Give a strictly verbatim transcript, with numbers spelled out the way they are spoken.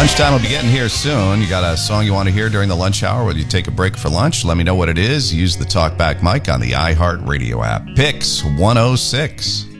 Lunchtime will be getting here soon. You got a song you want to hear during the lunch hour? Whether you take a break for lunch, let me know what it is. Use the talkback mic on the iHeartRadio app. Picks one oh six.